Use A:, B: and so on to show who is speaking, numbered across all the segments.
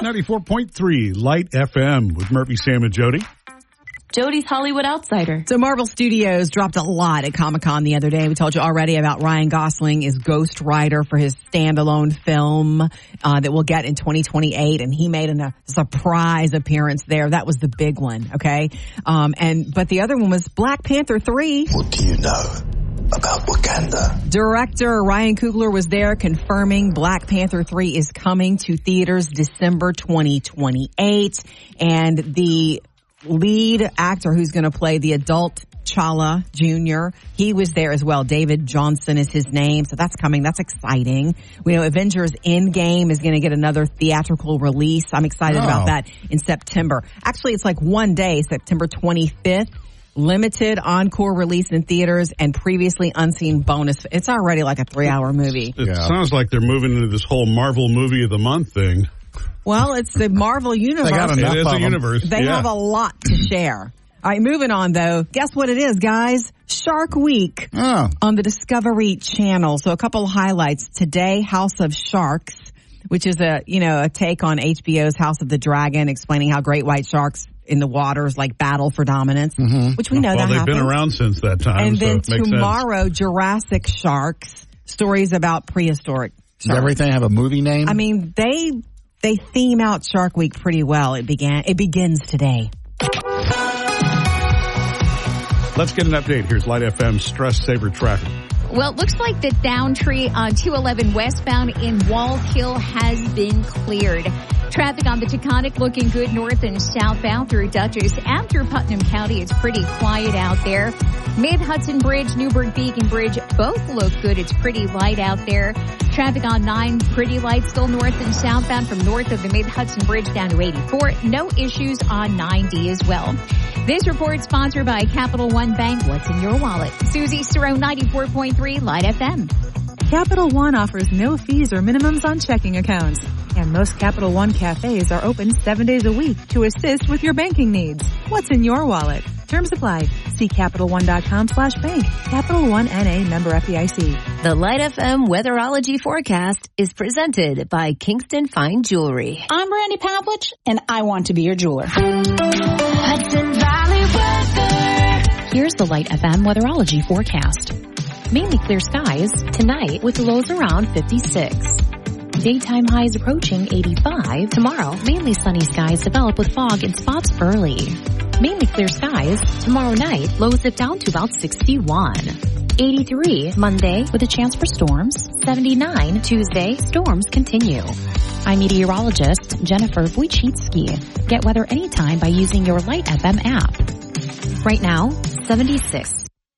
A: 94.3 Light FM with Murphy, Sam, and Jody.
B: Jody's Hollywood Outsider.
C: So Marvel Studios dropped a lot at Comic-Con the other day. We told you already about Ryan Gosling is Ghost Rider for his standalone film that we'll get in 2028, and he made a surprise appearance there. That was the big one, okay? But the other one was Black Panther 3.
D: What do you know about Wakanda?
C: Director Ryan Coogler was there confirming Black Panther 3 is coming to theaters December 2028, and the lead actor who's going to play the adult T'Challa Jr., he was there as well. David Johnson is his name, so that's coming. That's exciting. We know Avengers Endgame is going to get another theatrical release. I'm excited about that in September. Actually, it's like one day, September 25th. Limited encore release in theaters and previously unseen bonus. It's already like a 3-hour movie.
A: It sounds like they're moving into this whole Marvel movie of the month thing.
C: Well, it's the Marvel universe.
A: They got enough of them. Universe.
C: They have a lot to share. All right, moving on, though. Guess what it is, guys? Shark Week on the Discovery Channel. So a couple of highlights. Today, House of Sharks, which is a take on HBO's House of the Dragon, explaining how great white sharks in the waters like battle for dominance, which we know that happens.
A: Well, they've been around since that time.
C: And then
A: so
C: tomorrow, Jurassic Sharks, stories about prehistoric sharks.
E: Does everything have a movie name?
C: I mean, they theme out Shark Week pretty well. It begins today.
A: Let's get an update. Here's Light FM's Stress Saver traffic.
F: Well, it looks like the down tree on 211 westbound in Wallkill has been cleared. Traffic on the Taconic looking good north and southbound through Dutchess and through Putnam County. It's pretty quiet out there. Mid-Hudson Bridge, Newburgh-Beacon Bridge, both look good. It's pretty light out there. Traffic on 9, pretty light still north and southbound from north of the Mid-Hudson Bridge down to 84. No issues on 90 as well. This report sponsored by Capital One Bank. What's in your wallet? Susie Cerrone, 94.3 Light FM.
G: Capital One offers no fees or minimums on checking accounts. And most Capital One cafes are open 7 days a week to assist with your banking needs. What's in your wallet? Terms apply. See CapitalOne.com/bank. Capital One N.A. member FDIC.
H: The Light FM Weatherology Forecast is presented by Kingston Fine Jewelry.
I: I'm Brandy Pavlich, and I want to be your jeweler.
H: Hudson Valley weather.
J: Here's the Light FM Weatherology Forecast. Mainly clear skies tonight with lows around 56. Daytime highs approaching 85. Tomorrow, mainly sunny skies develop with fog in spots early. Mainly clear skies. Tomorrow night, lows dip down to about 61. 83 Monday with a chance for storms. 79 Tuesday, storms continue. I'm meteorologist Jennifer Wojcicki. Get weather anytime by using your Light FM app. Right now, 76.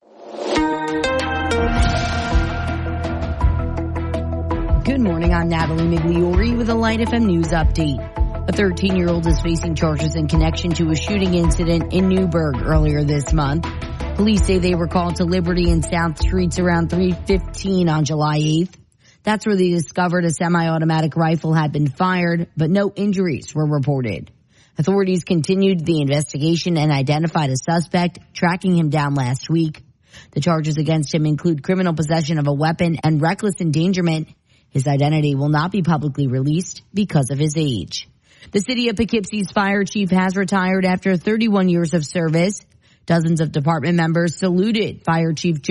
K: Good morning, I'm Natalie Migliori with a Light FM News Update. A 13-year-old is facing charges in connection to a shooting incident in Newburgh earlier this month. Police say they were called to Liberty and South Streets around 3:15 on July 8th. That's where they discovered a semi-automatic rifle had been fired, but no injuries were reported. Authorities continued the investigation and identified a suspect, tracking him down last week. The charges against him include criminal possession of a weapon and reckless endangerment. His identity will not be publicly released because of his age. The city of Poughkeepsie's fire chief has retired after 31 years of service. Dozens of department members saluted Fire Chief Joe